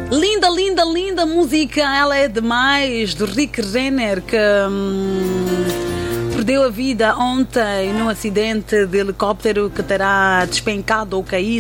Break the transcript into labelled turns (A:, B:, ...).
A: Linda, linda, linda música, ela é demais, do Rick Renner, que perdeu a vida ontem num acidente de helicóptero que terá despencado ou caído